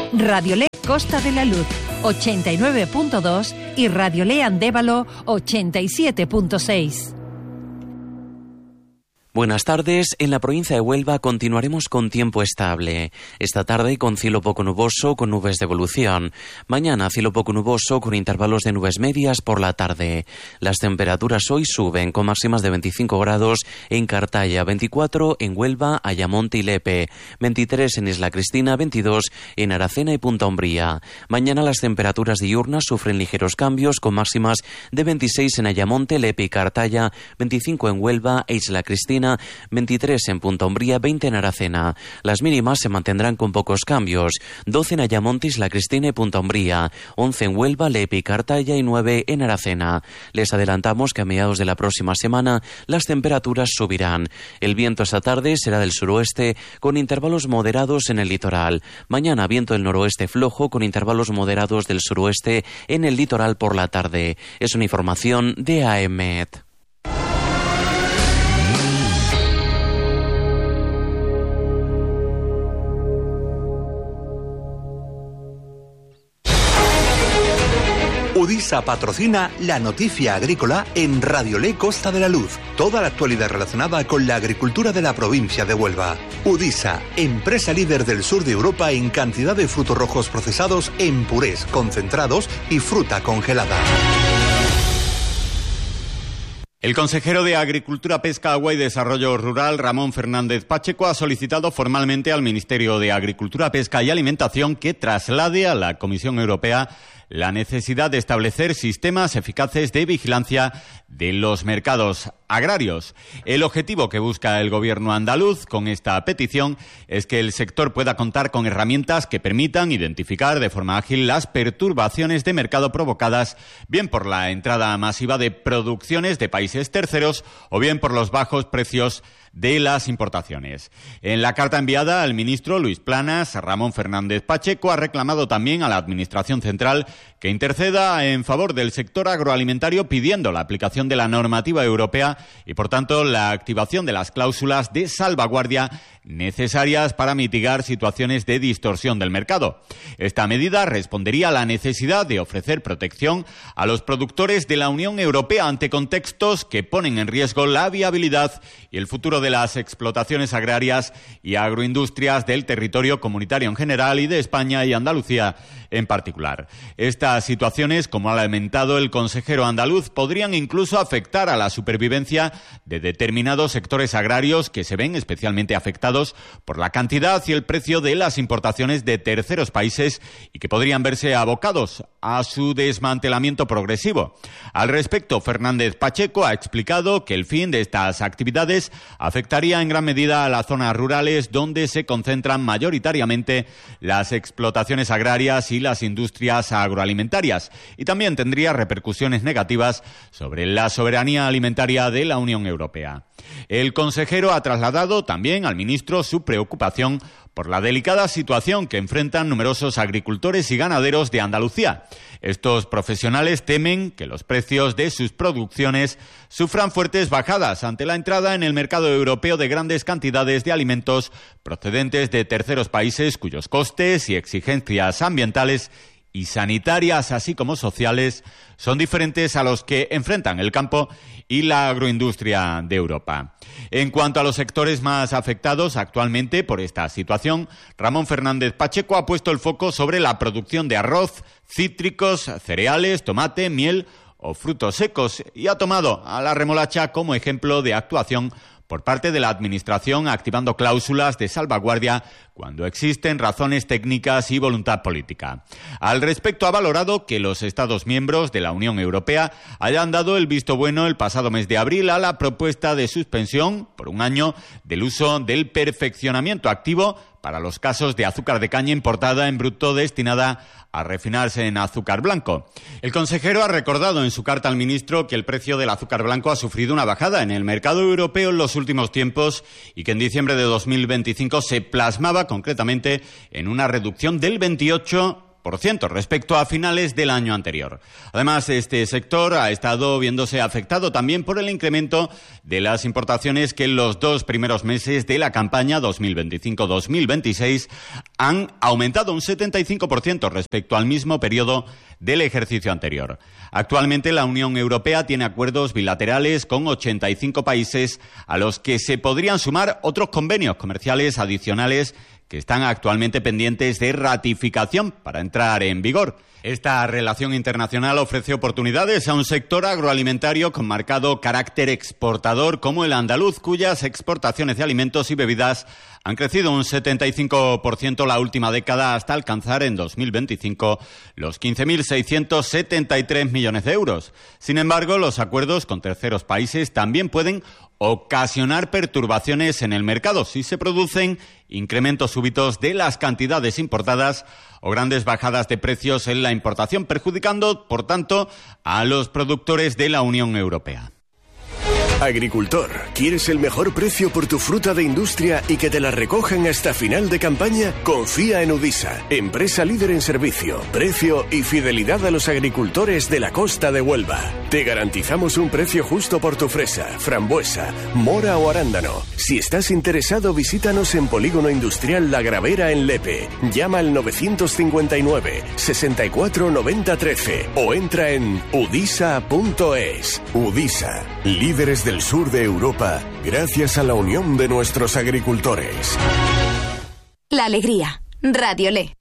Radiolé Costa de la Luz 89.2 y Radiolé Andévalo 87.6. Buenas tardes. En la provincia de Huelva continuaremos con tiempo estable. Esta tarde con cielo poco nuboso con nubes de evolución. Mañana cielo poco nuboso con intervalos de nubes medias por la tarde. Las temperaturas hoy suben con máximas de 25 grados en Cartaya, 24 en Huelva, Ayamonte y Lepe, 23 en Isla Cristina, 22 en Aracena y Punta Umbría. Mañana las temperaturas diurnas sufren ligeros cambios con máximas de 26 en Ayamonte, Lepe y Cartaya, 25 en Huelva e Isla Cristina, 23 en Punta Umbría, 20 en Aracena. Las mínimas se mantendrán con pocos cambios. 12 en Ayamonte, Isla Cristina y Punta Umbría, 11 en Huelva, Lepe y Cartaya y 9 en Aracena. Les adelantamos que a mediados de la próxima semana las temperaturas subirán. El viento esta tarde será del suroeste con intervalos moderados en el litoral. Mañana viento del noroeste flojo con intervalos moderados del suroeste en el litoral por la tarde. Es una información de AEMET. Udisa patrocina la noticia agrícola en Radiolé Costa de la Luz. Toda la actualidad relacionada con la agricultura de la provincia de Huelva. Udisa, empresa líder del sur de Europa en cantidad de frutos rojos procesados en purés, concentrados y fruta congelada. El consejero de Agricultura, Pesca, Agua y Desarrollo Rural, Ramón Fernández Pacheco, ha solicitado formalmente al Ministerio de Agricultura, Pesca y Alimentación que traslade a la Comisión Europea la necesidad de establecer sistemas eficaces de vigilancia de los mercados agrarios. El objetivo que busca el gobierno andaluz con esta petición es que el sector pueda contar con herramientas que permitan identificar de forma ágil las perturbaciones de mercado provocadas bien por la entrada masiva de producciones de países terceros o bien por los bajos precios de las importaciones. En la carta enviada al ministro Luis Planas, Ramón Fernández Pacheco ha reclamado también a la Administración Central que interceda en favor del sector agroalimentario pidiendo la aplicación de la normativa europea y, por tanto, la activación de las cláusulas de salvaguardia necesarias para mitigar situaciones de distorsión del mercado. Esta medida respondería a la necesidad de ofrecer protección a los productores de la Unión Europea ante contextos que ponen en riesgo la viabilidad y el futuro de las explotaciones agrarias y agroindustrias del territorio comunitario en general y de España y Andalucía en particular. Estas situaciones, como ha lamentado el consejero andaluz, podrían incluso afectar a la supervivencia de determinados sectores agrarios que se ven especialmente afectados por la cantidad y el precio de las importaciones de terceros países y que podrían verse abocados a su desmantelamiento progresivo. Al respecto, Fernández Pacheco ha explicado que el fin de estas actividades afectaría en gran medida a las zonas rurales donde se concentran mayoritariamente las explotaciones agrarias y las industrias agroalimentarias y también tendría repercusiones negativas sobre la soberanía alimentaria de la Unión Europea. El consejero ha trasladado también al ministro su preocupación por la delicada situación que enfrentan numerosos agricultores y ganaderos de Andalucía. Estos profesionales temen que los precios de sus producciones sufran fuertes bajadas ante la entrada en el mercado europeo de grandes cantidades de alimentos procedentes de terceros países cuyos costes y exigencias ambientales y sanitarias, así como sociales, son diferentes a los que enfrentan el campo y la agroindustria de Europa. En cuanto a los sectores más afectados actualmente por esta situación, Ramón Fernández Pacheco ha puesto el foco sobre la producción de arroz, cítricos, cereales, tomate, miel o frutos secos y ha tomado a la remolacha como ejemplo de actuación por parte de la Administración, activando cláusulas de salvaguardia cuando existen razones técnicas y voluntad política. Al respecto, ha valorado que los Estados miembros de la Unión Europea hayan dado el visto bueno el pasado mes de abril a la propuesta de suspensión por un año del uso del perfeccionamiento activo para los casos de azúcar de caña importada en bruto destinada a refinarse en azúcar blanco. El consejero ha recordado en su carta al ministro que el precio del azúcar blanco ha sufrido una bajada en el mercado europeo en los últimos tiempos y que en diciembre de 2025 se plasmaba concretamente en una reducción del 28% respecto a finales del año anterior. Además, este sector ha estado viéndose afectado también por el incremento de las importaciones que en los 2 primeros meses de la campaña 2025-2026 han aumentado un 75% respecto al mismo periodo del ejercicio anterior. Actualmente la Unión Europea tiene acuerdos bilaterales con 85 países a los que se podrían sumar otros convenios comerciales adicionales que están actualmente pendientes de ratificación para entrar en vigor. Esta relación internacional ofrece oportunidades a un sector agroalimentario con marcado carácter exportador como el andaluz, cuyas exportaciones de alimentos y bebidas han crecido un 75% la última década hasta alcanzar en 2025 los 15.673 millones de euros. Sin embargo, los acuerdos con terceros países también pueden ocasionar perturbaciones en el mercado si se producen incrementos súbitos de las cantidades importadas o grandes bajadas de precios en la importación, perjudicando, por tanto, a los productores de la Unión Europea. Agricultor, ¿quieres el mejor precio por tu fruta de industria y que te la recojan hasta final de campaña? Confía en Udisa, empresa líder en servicio, precio y fidelidad a los agricultores de la costa de Huelva. Te garantizamos un precio justo por tu fresa, frambuesa, mora o arándano. Si estás interesado, visítanos en Polígono Industrial La Gravera en Lepe. Llama al 959 64 90 13 o entra en udisa.es. Udisa, líderes del sur de Europa, gracias a la unión de nuestros agricultores. La alegría. Radio Le.